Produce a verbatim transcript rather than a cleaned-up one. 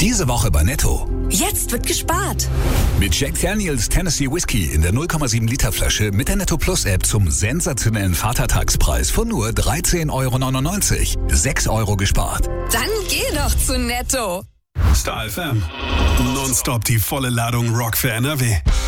Diese Woche bei Netto. Jetzt wird gespart. Mit Jack Daniels Tennessee Whiskey in der null Komma sieben Liter Flasche mit der Netto Plus App zum sensationellen Vatertagspreis von nur dreizehn Euro neunundneunzig. sechs Euro gespart. Dann geh doch zu Netto. Star F M. Nonstop die volle Ladung Rock für N R W.